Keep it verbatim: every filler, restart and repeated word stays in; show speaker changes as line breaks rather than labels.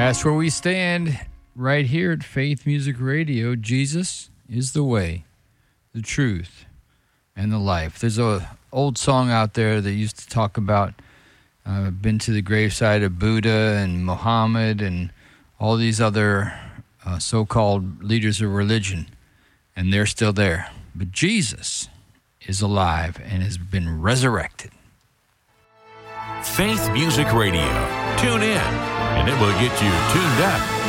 That's where we stand right here at Faith Music Radio. Jesus is the way, the truth, and the life. There's a old song out there that used to talk about uh, been to the graveside of Buddha and Muhammad and all these other uh, so-called leaders of religion, and they're still there. But Jesus is alive and has been resurrected.
Faith Music Radio. Tune in, and it will get you tuned up.